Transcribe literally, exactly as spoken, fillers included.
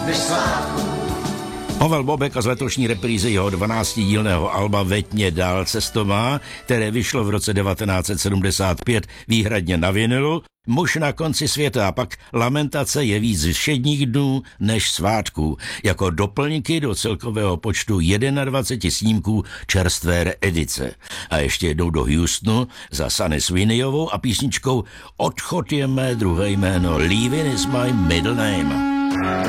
než svátků. Pavel Bobek a z letošní reprízy jeho dvanáctidílného alba Ve tmě dál cesto má, které vyšlo v roce devatenáct set sedmdesát pět výhradně na vinilu, Muž na konci světa a pak Lamentace je víc všedních dnů než svátků, jako doplňky do celkového počtu dvacet jedna snímků čerstvé reedice. A ještě jednou do Houstonu za Sunny Sweeneyovou a písničkou Odchod je mé druhé jméno, Leaving is my middle name.